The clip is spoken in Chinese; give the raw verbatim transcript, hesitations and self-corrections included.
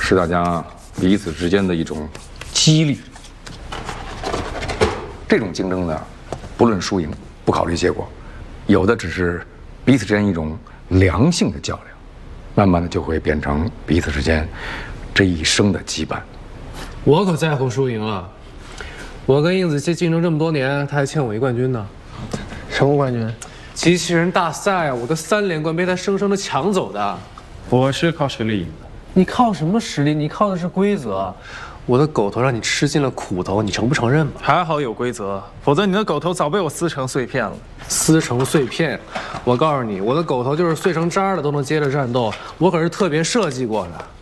是大家彼此之间的一种激励。这种竞争呢，不论输赢，不考虑结果，有的只是彼此之间一种良性的较量，慢慢的就会变成彼此之间这一生的羁绊。 我可在乎输赢啊！我跟英子期竞争这么多年，她还欠我一冠军呢。 什么冠军？ 机器人大赛，我的三连冠被她生生的抢走的。 我是靠实力赢的。 你靠什么实力？你靠的是规则。我的狗头让你吃尽了苦头，你承不承认吧？ 还好有规则，否则你的狗头早被我撕成碎片了。 撕成碎片？我告诉你，我的狗头就是碎成渣了都能接着战斗，我可是特别设计过的。